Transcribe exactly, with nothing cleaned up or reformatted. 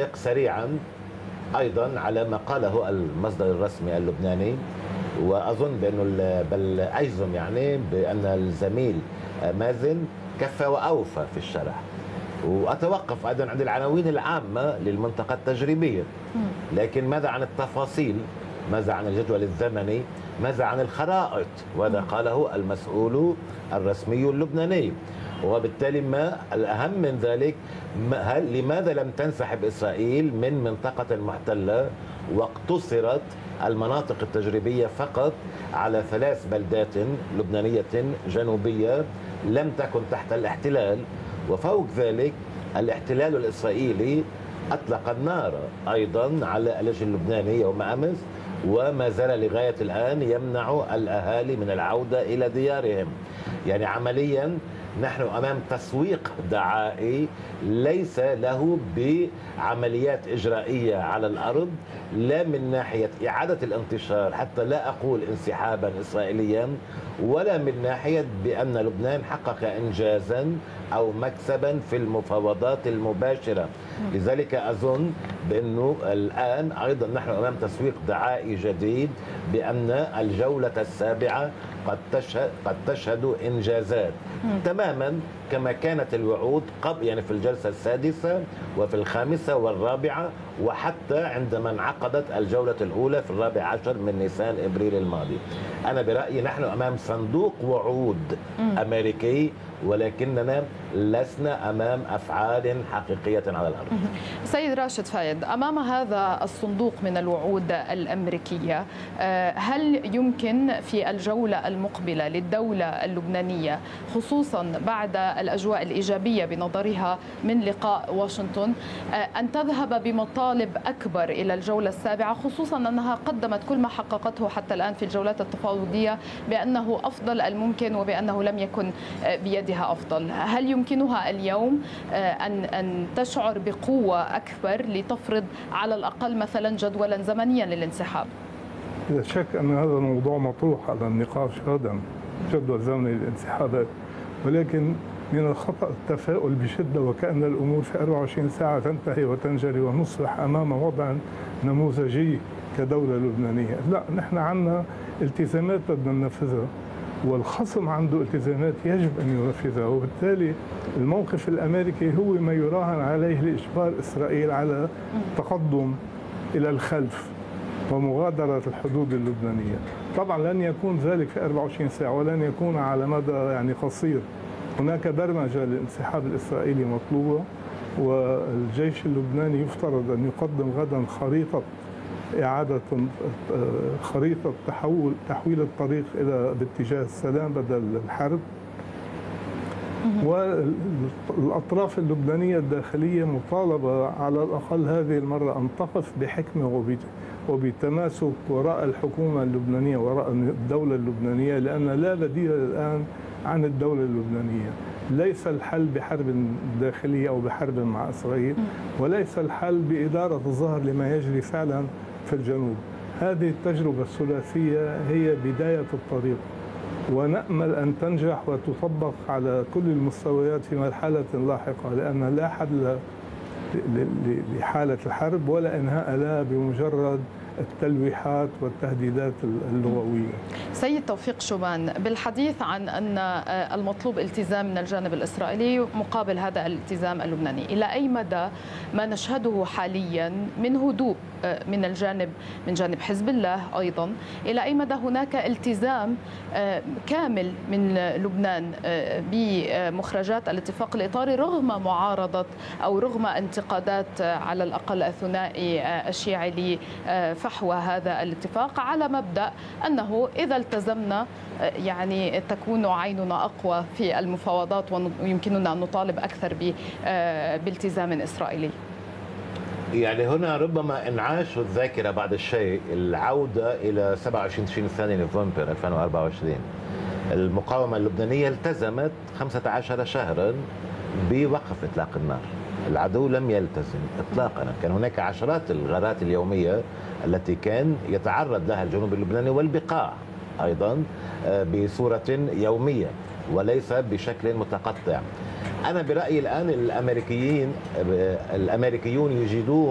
أعلق سريعا أيضا على ما قاله المصدر الرسمي اللبناني، وأظن بأنه بل أجزم يعني بأن الزميل مازن كفى وأوفى في الشرح. وأتوقف أيضا عند العناوين العامة للمنطقة التجريبية، لكن ماذا عن التفاصيل؟ ماذا عن الجدول الزمني؟ ماذا عن الخرائط؟ وهذا قاله المسؤول الرسمي اللبناني. وبالتالي ما الأهم من ذلك، هل لماذا لم تنسحب إسرائيل من منطقة محتلة واقتصرت المناطق التجريبية فقط على ثلاث بلدات لبنانية جنوبية لم تكن تحت الاحتلال؟ وفوق ذلك الاحتلال الإسرائيلي أطلق النار أيضا على الجيش اللبناني يوم أمس، وما زال لغاية الآن يمنع الأهالي من العودة إلى ديارهم. يعني عمليا نحن أمام تسويق دعائي ليس له بعمليات إجرائية على الأرض، لا من ناحية إعادة الانتشار، حتى لا أقول انسحابا إسرائيليا، ولا من ناحية بأن لبنان حقق إنجازا أو مكسبا في المفاوضات المباشرة. لذلك أظن بأنه الآن أيضا نحن أمام تسويق دعائي جديد بأن الجولة السابعة قد تشهد, قد تشهد إنجازات تماما كما كانت الوعود قبل، يعني في الجلسة السادسة وفي الخامسة والرابعة، وحتى عندما انعقدت الجولة الأولى في الرابع عشر من نيسان إبريل الماضي. أنا برأيي نحن أمام صندوق وعود أمريكي، ولكننا لسنا أمام أفعال حقيقية على الأرض. سيد راشد فايد، أمام هذا الصندوق من الوعود الأمريكية، هل يمكن في الجولة المقبلة للدولة اللبنانية، خصوصا بعد الأجواء الإيجابية بنظرها من لقاء واشنطن، أن تذهب بمطالب أكبر إلى الجولة السابعة، خصوصا أنها قدمت كل ما حققته حتى الآن في الجولات التفاوضية بأنه أفضل الممكن وبأنه لم يكن بيدها أفضل؟ هل يمكنها اليوم أن أن تشعر بقوة أكبر لتفرض على الأقل مثلا جدولا زمنيا للانسحاب؟ لا شك أن هذا الموضوع مطروح على النقاش غدا، جدول زمني للانسحابات، ولكن من الخطأ التفاؤل بشدة وكأن الأمور في أربع وعشرين ساعة تنتهي وتنجري ونصبح أمام وضع نموذجي كدولة لبنانية. لا، نحن عندنا التزامات بدنا ننفذها، والخصم عنده التزامات يجب أن ينفذها، وبالتالي الموقف الأمريكي هو ما يراهن عليه لإجبار إسرائيل على التقدم إلى الخلف ومغادرة الحدود اللبنانية. طبعا لن يكون ذلك في أربع وعشرين ساعة، ولن يكون على مدى يعني قصير. هناك برمجة للانسحاب الإسرائيلي مطلوبة، والجيش اللبناني يفترض أن يقدم غدا خريطة إعادة خريطة تحول تحويل الطريق إلى باتجاه السلام بدل الحرب. والأطراف اللبنانية الداخلية مطالبة على الأقل هذه المرة أن تقف بحكمة وبتماسك وراء الحكومة اللبنانية، وراء الدولة اللبنانية، لأن لا بديل الآن عن الدولة اللبنانية. ليس الحل بحرب داخلية أو بحرب مع إسرائيل، وليس الحل بإدارة الظهر لما يجري فعلا في الجنوب. هذه التجربة الثلاثية هي بداية الطريق، ونأمل أن تنجح وتطبق على كل المستويات في مرحلة لاحقة، لأن لا حل لحالة الحرب ولا إنهاء لها بمجرد التلويحات والتهديدات اللغوية. سيد توفيق شوبان، بالحديث عن أن المطلوب التزام من الجانب الإسرائيلي مقابل هذا الالتزام اللبناني، إلى أي مدى ما نشهده حاليا من هدوء من الجانب من جانب حزب الله أيضا، إلى أي مدى هناك التزام كامل من لبنان بمخرجات الاتفاق الإطاري رغم معارضة أو رغم انتقادات على الأقل الثنائي الشيعي لفحوى هذا الاتفاق، على مبدأ أنه إذا التزمنا يعني تكون عيننا أقوى في المفاوضات ويمكننا أن نطالب أكثر بالتزام إسرائيلي؟ يعني هنا ربما انعاش الذاكرة بعض الشيء، العودة إلى سبعة وعشرين تشرين الثاني نوفمبر ألفين وأربعة وعشرين. المقاومة اللبنانية التزمت خمسة عشر شهرا بوقف إطلاق النار، العدو لم يلتزم إطلاقا. كان هناك عشرات الغارات اليومية التي كان يتعرض لها الجنوب اللبناني والبقاع أيضا بصورة يومية وليس بشكل متقطع. أنا برأيي الآن الأمريكيين الأمريكيون يجدون